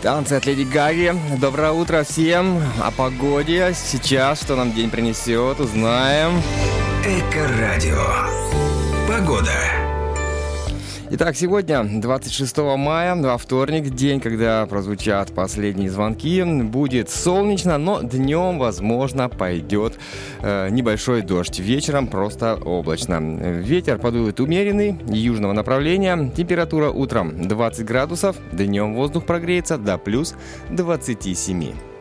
Танцы от Леди Гаги. Доброе утро всем. О погоде. Сейчас, что нам день принесет, узнаем. Эко-радио. Погода. Итак, сегодня, 26 мая, во вторник, день, когда прозвучат последние звонки. Будет солнечно, но днем, возможно, пойдет небольшой дождь. Вечером просто облачно. Ветер подует умеренный, южного направления. Температура утром 20 градусов, днем воздух прогреется до плюс 27.